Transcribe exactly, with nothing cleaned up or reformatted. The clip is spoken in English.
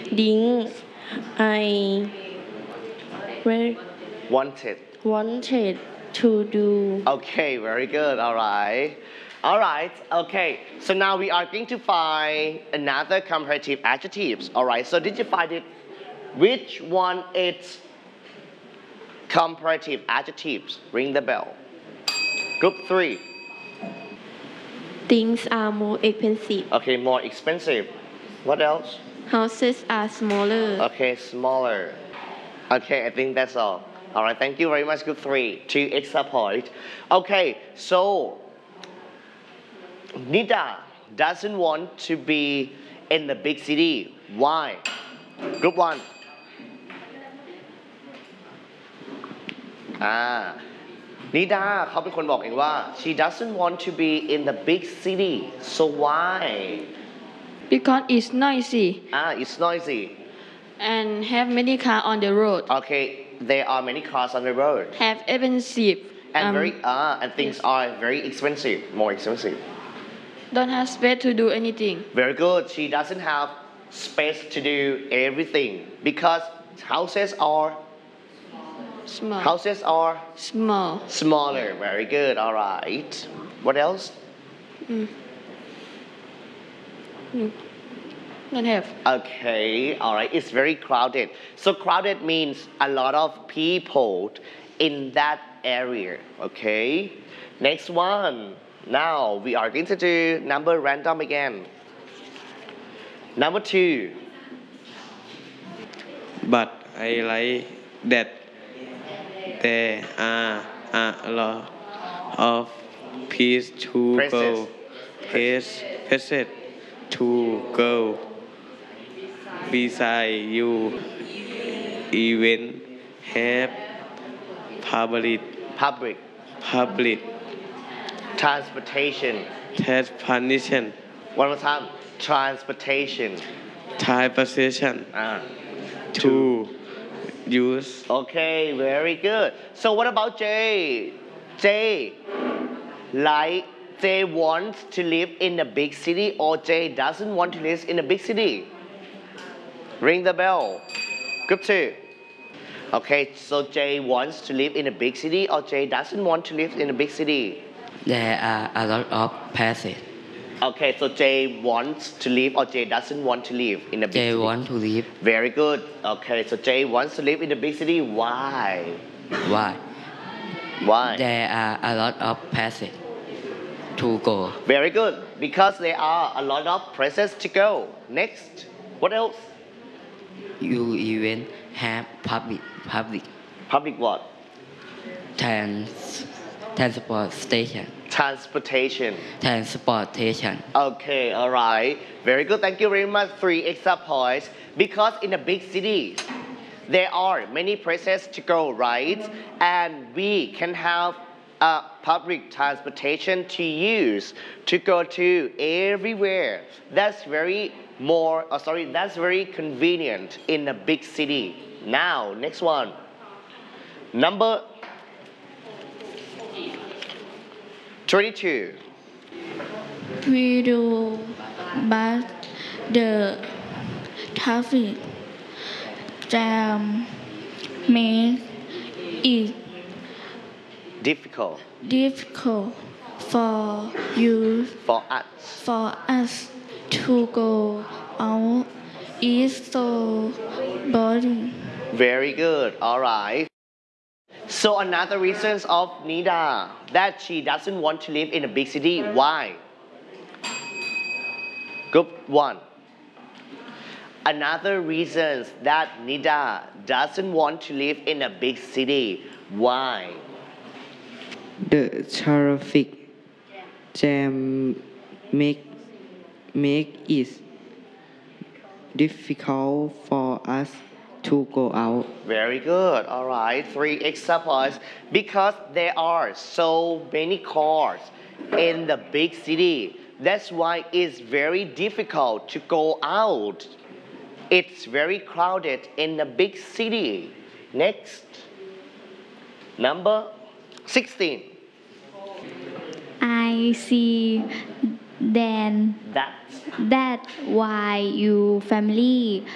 Ding. I re- Wanted. wanted to do. Okay, very good. All right. All right. Okay. So now we are going to find another comparative adjectives. All right. So did you find it? Which one is comparative adjectives? Ring the bell. Group three. Things are more expensive. Okay, more expensive. What else? Houses are smaller. Okay, smaller. Okay, I think that's all. All right, thank you very much. Group three, two extra point. Okay, so Nida doesn't want to be in the big city. Why? Group one. Ah, Nida เขาเป็นคนบอกเองว่า she doesn't want to be in the big city. So why? Because it's noisy Ah, it's noisy. and have many car on the road. Okay, there are many cars on the road. Have expensive. And um, very ah, and things are very expensive, more expensive. Don't have space to do anything. Very good. She doesn't have space to do everything because houses are Small. houses are Small. smaller. Very good. All right. What else? Mm. Mm. Don't have. Okay. All right. It's very crowded. So crowded means a lot of people in that area. Okay. Next one. Now we are going to do number random again. Number two. But I like that there are a lot of places to Places. go. Place, places to go. Beside you, even have public, Public public transportation. transportation, One more time. Transportation. transportation Ah. to use. Okay, very good. So what about Jay? Jay, like Jay wants to live in a big city or Jay doesn't want to live in a big city? Ring the bell. Group two. Okay, so Jay wants to live in a big city or Jay doesn't want to live in a big city? There are a lot of places. Okay, so Jay wants to live or Jay doesn't want to live in a big They city? want to live. Very good. Okay, so Jay wants to live in a big city. Why? Why? Why? There are a lot of places to go. Very good. Because there are a lot of places to go. Next. What else? You even have public public Public what? trans, transport station. Transportation. Transportation. Okay, all right. Very good. Thank you very much. Three extra points. Because in a big city, there are many places to go, right? And we can have a public transportation to use to go to everywhere. That's very more, oh, sorry, that's very convenient in a big city. Now, next one. Number twenty-two. We do, but the traffic jam makes it Difficult difficult for you for us. for us to go out. It's so boring. Very good. All right. So another reason of Nida that she doesn't want to live in a big city. Why? Group one. Another reason that Nida doesn't want to live in a big city. Why? The traffic jam make make it difficult for us to go out. Very good. All right. Three extra points. Because there are so many cars in the big city. That's why it's very difficult to go out. It's very crowded in the big city. Next. Number sixteen. I see then That that why you family